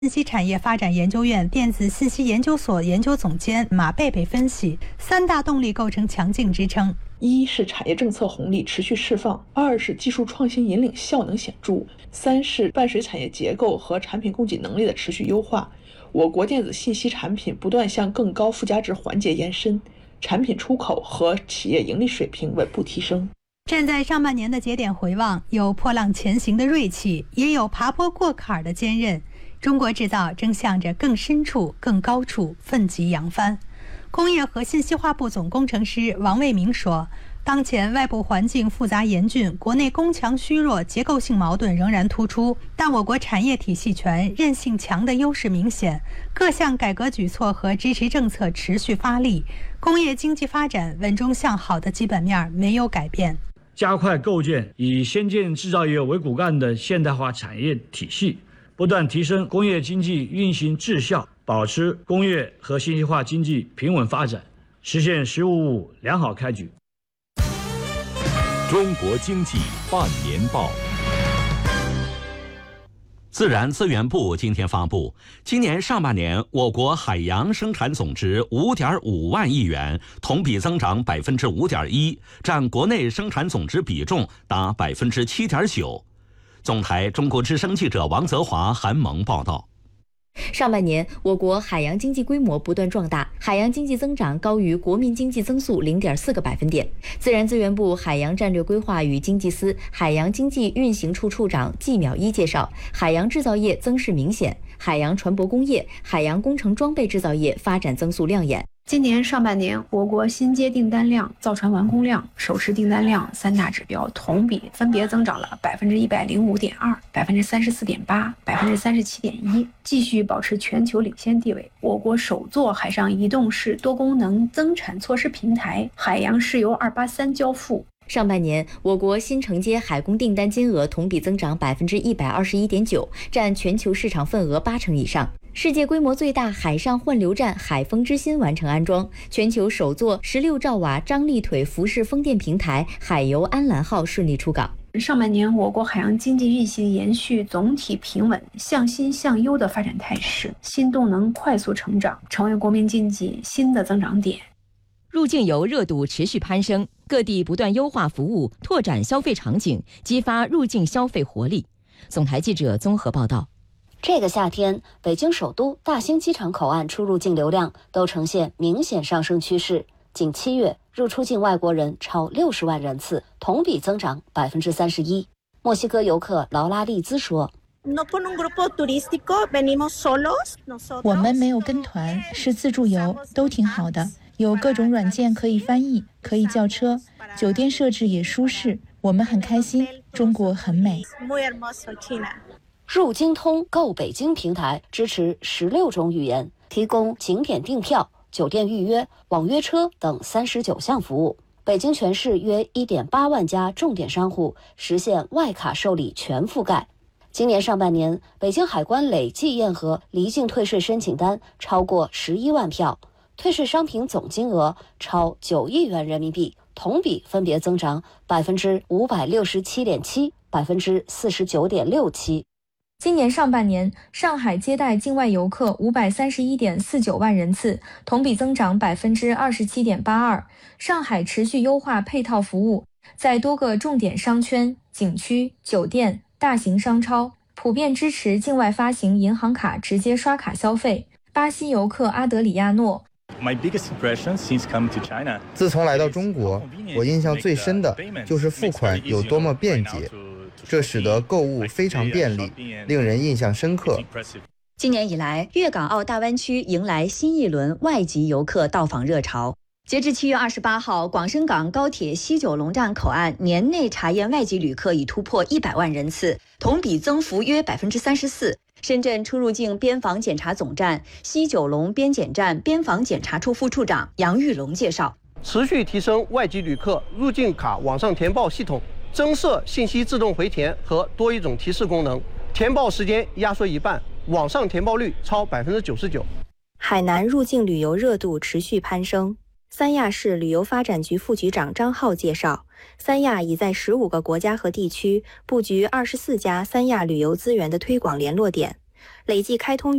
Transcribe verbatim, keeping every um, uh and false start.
信息产业发展研究院电子信息研究所研究总监马贝贝分析，三大动力构成强劲支撑： 一是产业政策红利持续释放，二是技术创新引领效能显著，三是伴随产业结构和产品供给能力的持续优化，我国电子信息产品不断向更高附加值环节延伸，产品出口和企业盈利水平稳步提升。 站在上半年的节点回望，有破浪前行的锐气，也有爬坡过坎的坚韧。中国制造正向着更深处、更高处奋楫扬帆。工业和信息化部总工程师王卫明说，当前外部环境复杂严峻，国内供强虚弱结构性矛盾仍然突出，但我国产业体系全、韧性强的优势明显，各项改革举措和支持政策持续发力，工业经济发展稳中向好的基本面没有改变。 加快构建以先进制造业为骨干的现代化产业体系，不断提升工业经济运行质效，保持工业和信息化经济平稳发展，实现“十五五”良好开局。 中国经济半年报。 自然资源部今天发布，今年上半年我国海洋生产总值五点五万亿元，同比增长百分之五点一，占国内生产总值比重达百分之七点九。总台中国之声记者王泽华、韩萌报道。 上半年，我国海洋经济规模不断壮大，海洋经济增长高于国民经济增速 零点四个百分点。自然资源部海洋战略规划与经济司海洋经济运行处处长季淼一介绍，海洋制造业增势明显，海洋船舶工业、海洋工程装备制造业发展增速亮眼。 今年上半年，我国新接订单量、造船完工量、首次订单量三大指标同比分别增长了百分之一百零五点二、百分之三十四点八、百分之三十七点一，继续保持全球领先地位。我国首座海上移动式多功能增产措施平台“海洋石油二八三”交付。 上半年，我国新承接海工订单金额同比增长百分之一百二十一点九，占全球市场份额八成以上。世界规模最大海上换流站海风之心完成安装，全球首座十六兆瓦张力腿浮式风电平台海游安澜号顺利出港。 上半年，我国海洋经济运行延续总体平稳、向新向优的发展态势，新动能快速成长，成为国民经济新的增长点。 入境游热度持续攀升，各地不断优化服务，拓展消费场景，激发入境消费活力。总台记者综合报道。 这个夏天，北京首都、大兴机场口岸出入境流量都呈现明显上升趋势。仅七月，入出境外国人超六十万人次，同比增长百分之三十一。墨西哥游客劳拉利兹说：“ 我们没有跟团，是自助游，都挺好的。有各种软件可以翻译，可以叫车，酒店设置也舒适，我们很开心。中国很美。” 入京通购北京平台支持十六种语言，提供景点订票、酒店预约、网约车等三十九项服务。北京全市约 一点八万家重点商户实现外卡受理全覆盖。今年上半年，北京海关累计验核离境退税申请单超过十一万票，退税商品总金额超九亿元人民币，同比分别增长百分之五百六十七点七、百分之四十九点六七。 今年上半年，上海接待境外游客五百三十一点四九万人次，同比增长百分之二十七点八二。上海持续优化配套服务，在多个重点商圈、景区、酒店、大型商超普遍支持境外发行银行卡直接刷卡消费。巴西游客阿德里亚诺。 自从来到中国，我印象最深的就是付款有多么便捷。这使得购物非常便利，令人印象深刻。 今年以来，粤港澳大湾区迎来新一轮外籍游客到访热潮。截至七月二十八号，广深港高铁西九龙站口岸年内查验外籍旅客已突破一百万人次，同比增幅约百分之三十四。深圳出入境边防检查总站西九龙边检站边防检查处副处长杨玉龙介绍， 持续提升外籍旅客入境卡网上填报系统，增设信息自动回填和多一种提示功能，填报时间压缩一半，网上填报率超百分之九十九。 海南入境旅游热度持续攀升。三亚市旅游发展局副局长张浩介绍，三亚已在十五个国家和地区布局二十四家三亚旅游资源的推广联络点， 累计开通